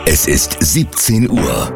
Es ist 17 Uhr.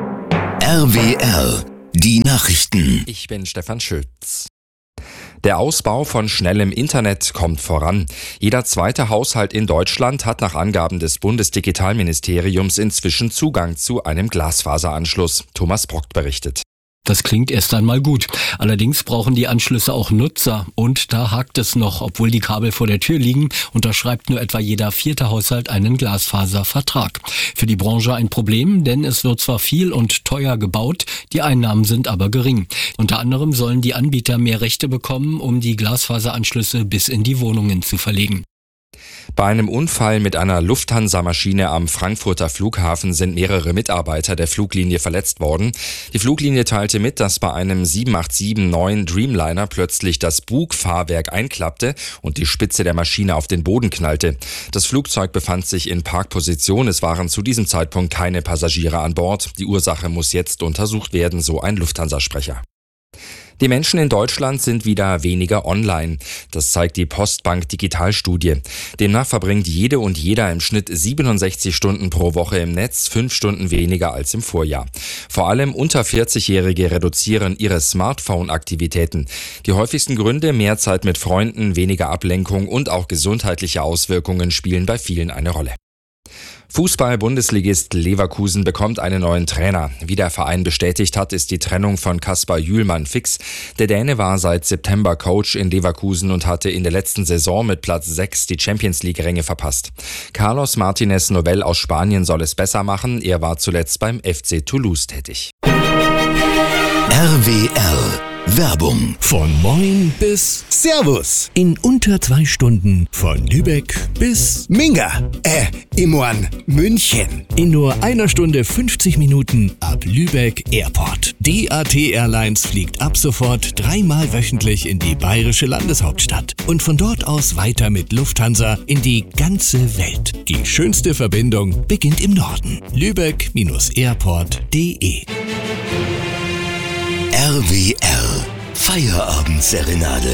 RWR, die Nachrichten. Ich bin Stefan Schütz. Der Ausbau von schnellem Internet kommt voran. Jeder zweite Haushalt in Deutschland hat nach Angaben des Bundesdigitalministeriums inzwischen Zugang zu einem Glasfaseranschluss. Thomas Brockt berichtet. Das klingt erst einmal gut. Allerdings brauchen die Anschlüsse auch Nutzer. Und da hakt es noch. Obwohl die Kabel vor der Tür liegen, unterschreibt nur etwa jeder vierte Haushalt einen Glasfaservertrag. Für die Branche ein Problem, denn es wird zwar viel und teuer gebaut, die Einnahmen sind aber gering. Unter anderem sollen die Anbieter mehr Rechte bekommen, um die Glasfaseranschlüsse bis in die Wohnungen zu verlegen. Bei einem Unfall mit einer Lufthansa-Maschine am Frankfurter Flughafen sind mehrere Mitarbeiter der Fluglinie verletzt worden. Die Fluglinie teilte mit, dass bei einem 787-9 Dreamliner plötzlich das Bugfahrwerk einklappte und die Spitze der Maschine auf den Boden knallte. Das Flugzeug befand sich in Parkposition. Es waren zu diesem Zeitpunkt keine Passagiere an Bord. Die Ursache muss jetzt untersucht werden, so ein Lufthansa-Sprecher. Die Menschen in Deutschland sind wieder weniger online. Das zeigt die Postbank Digitalstudie. Demnach verbringt jede und jeder im Schnitt 67 Stunden pro Woche im Netz, 5 Stunden weniger als im Vorjahr. Vor allem unter 40-Jährige reduzieren ihre Smartphone-Aktivitäten. Die häufigsten Gründe: mehr Zeit mit Freunden, weniger Ablenkung und auch gesundheitliche Auswirkungen spielen bei vielen eine Rolle. Fußball-Bundesligist Leverkusen bekommt einen neuen Trainer. Wie der Verein bestätigt hat, ist die Trennung von Kaspar Jühlmann fix. Der Däne war seit September Coach in Leverkusen und hatte in der letzten Saison mit Platz 6 die Champions-League-Ränge verpasst. Carlos Martinez Novell aus Spanien soll es besser machen. Er war zuletzt beim FC Toulouse tätig. RWR Werbung. Von Moin bis Servus. in unter 2 Stunden von Lübeck bis Minga. Imorn. München. in nur 1 Stunde 50 Minuten ab Lübeck Airport. DAT Airlines fliegt ab sofort 3-mal wöchentlich in die bayerische Landeshauptstadt und von dort aus weiter mit Lufthansa in die ganze Welt. Die schönste Verbindung beginnt im Norden. Lübeck-airport.de. RWR Feierabendserenade.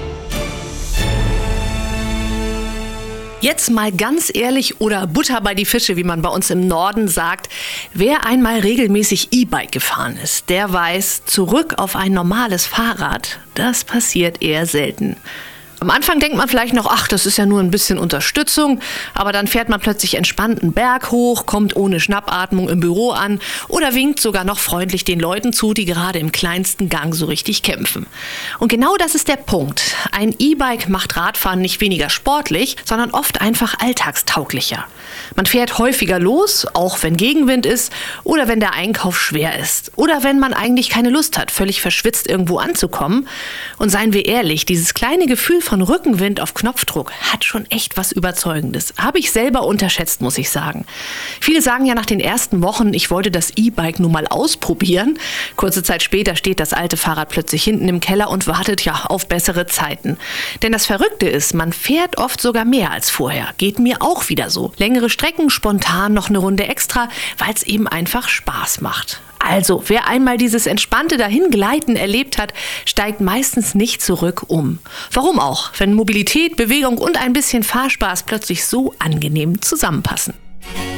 Jetzt mal ganz ehrlich oder Butter bei die Fische, wie man bei uns im Norden sagt. Wer einmal regelmäßig E-Bike gefahren ist, der weiß, zurück auf ein normales Fahrrad, das passiert eher selten. Am Anfang denkt man vielleicht noch, ach, das ist ja nur ein bisschen Unterstützung, aber dann fährt man plötzlich entspannt einen Berg hoch, kommt ohne Schnappatmung im Büro an oder winkt sogar noch freundlich den Leuten zu, die gerade im kleinsten Gang so richtig kämpfen. Und genau das ist der Punkt. Ein E-Bike macht Radfahren nicht weniger sportlich, sondern oft einfach alltagstauglicher. Man fährt häufiger los, auch wenn Gegenwind ist oder wenn der Einkauf schwer ist oder wenn man eigentlich keine Lust hat, völlig verschwitzt irgendwo anzukommen. Und seien wir ehrlich, dieses kleine Gefühl von Rückenwind auf Knopfdruck hat schon echt was Überzeugendes. Habe ich selber unterschätzt, muss ich sagen. Viele sagen ja nach den ersten Wochen, ich wollte das E-Bike nur mal ausprobieren. Kurze Zeit später steht das alte Fahrrad plötzlich hinten im Keller und wartet ja auf bessere Zeiten. Denn das Verrückte ist, man fährt oft sogar mehr als vorher. Geht mir auch wieder so. Längere Strecken, spontan noch eine Runde extra, weil es eben einfach Spaß macht. Also, wer einmal dieses entspannte Dahingleiten erlebt hat, steigt meistens nicht zurück um. Warum auch, wenn Mobilität, Bewegung und ein bisschen Fahrspaß plötzlich so angenehm zusammenpassen?